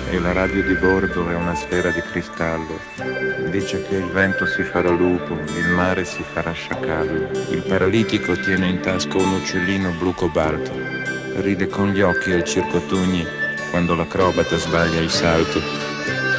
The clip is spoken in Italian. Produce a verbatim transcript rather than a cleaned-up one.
e la radio di bordo è una sfera di cristallo. Dice che il vento si farà lupo, il mare si farà sciacallo. Il paralitico tiene in tasca un uccellino blu cobalto. Ride con gli occhi al circo Tugni quando l'acrobata sbaglia il salto.